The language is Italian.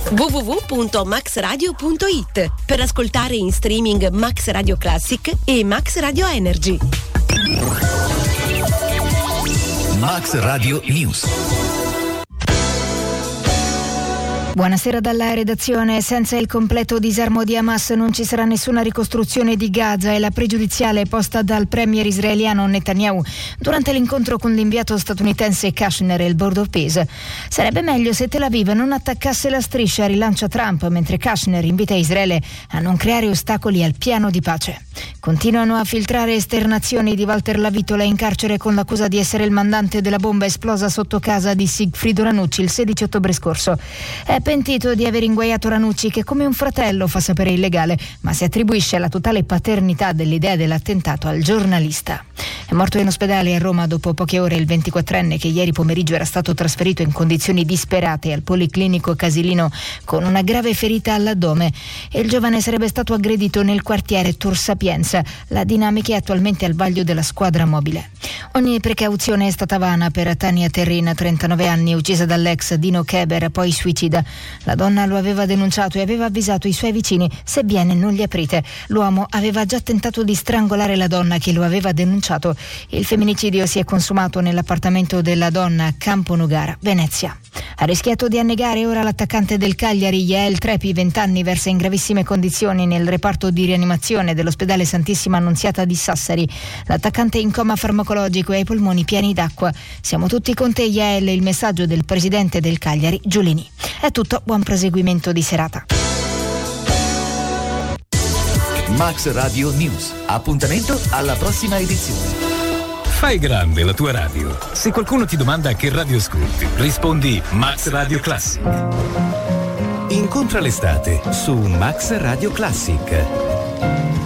www.maxradio.it per ascoltare in streaming Max Radio Classic e Max Radio Energy. Max Radio News. Buonasera dalla redazione. Senza il completo disarmo di Hamas non ci sarà nessuna ricostruzione di Gaza, è la pregiudiziale posta dal premier israeliano Netanyahu durante l'incontro con l'inviato statunitense Kushner e il Board of Peace. Sarebbe meglio se Tel Aviv non attaccasse la striscia, rilancia Trump, mentre Kushner invita Israele a non creare ostacoli al piano di pace. Continuano a filtrare esternazioni di Walter Lavitola in carcere con l'accusa di essere il mandante della bomba esplosa sotto casa di Sigfrido Ranucci il 16 ottobre scorso. È pentito di aver inguaiato Ranucci, che come un fratello fa sapere il legale, ma si attribuisce la totale paternità dell'idea dell'attentato al giornalista. È morto in ospedale a Roma dopo poche ore il 24enne che ieri pomeriggio era stato trasferito in condizioni disperate al Policlinico Casilino con una grave ferita all'addome. Il giovane sarebbe stato aggredito nel quartiere Tor Sapienza. La dinamica è attualmente al vaglio della squadra mobile. Ogni precauzione è stata vana per Tania Terrina, 39 anni, uccisa dall'ex Dino Keber, poi suicida. La donna lo aveva denunciato e aveva avvisato i suoi vicini: se viene non gli aprite. L'uomo aveva già tentato di strangolare la donna che lo aveva denunciato. Il femminicidio si è consumato nell'appartamento della donna a Campo Nugara, Venezia. Ha rischiato di annegare ora l'attaccante del Cagliari, Yael Trepi, 20 anni, versa in gravissime condizioni nel reparto di rianimazione dell'ospedale Santissima Annunziata di Sassari. L'attaccante è in coma farmacologico e ha i polmoni pieni d'acqua. Siamo tutti con te, Yael, il messaggio del presidente del Cagliari, Giulini. È tutto, buon proseguimento di serata. Max Radio News. Appuntamento alla prossima edizione. Fai grande la tua radio. Se qualcuno ti domanda che radio ascolti, rispondi Max Radio Classic. Incontra l'estate su Max Radio Classic.